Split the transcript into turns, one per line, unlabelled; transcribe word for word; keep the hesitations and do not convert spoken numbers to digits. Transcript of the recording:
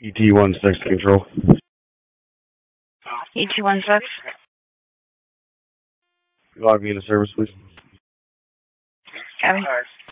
E T one six control.
E T one six.
Log me into service, please.
Copy.